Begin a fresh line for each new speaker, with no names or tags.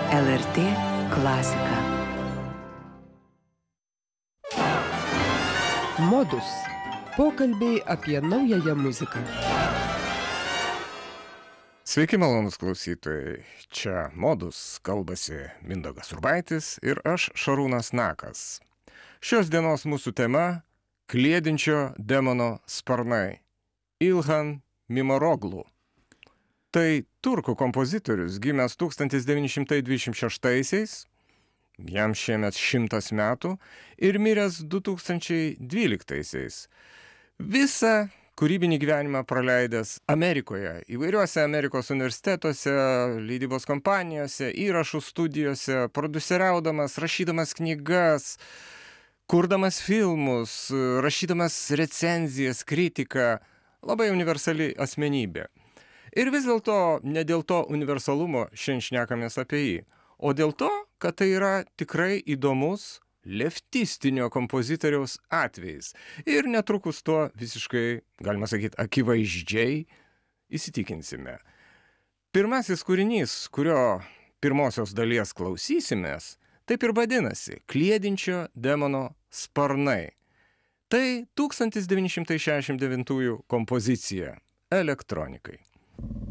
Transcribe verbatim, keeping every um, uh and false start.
L R T klasika. Modus. Pokalbiai apie naująją muziką.
Sveiki, malonus klausytojai. Čia Modus, kalbasi Mindaugas Urbaitis ir aš Šarūnas Nakas. Šios dienos mūsų tema – kliedinčio demono sparnai. Ilhan Mimaroglu. Tai turkų kompozitorius, gimęs tūkstantis devyni šimtai dvidešimt šeštaisiais, jam šiemet šimtas metų, ir miręs du tūkstančiai dvyliktaisiais. Visą kūrybinį gyvenimą praleidęs Amerikoje, įvairiuose Amerikos universitetuose, leidybos kompanijose, įrašų studijose, prodiuseriaudamas, rašydamas knygas, kurdamas filmus, rašydamas recenzijas, kritiką, labai universali asmenybė. Ir vis dėlto, ne dėl to universalumo šiandien šnekamės apie jį, o dėl to, kad tai yra tikrai įdomus leftistinio kompozitoriaus atvejis. Ir netrukus tuo visiškai, galima sakyti, akivaizdžiai įsitikinsime. Pirmasis kūrinys, kurio pirmosios dalies klausysimės, taip ir vadinasi – Kliedinčio demono sparnai. Tai tūkstantis devyni šimtai šešiasdešimt devintųjų kompozicija elektronikai.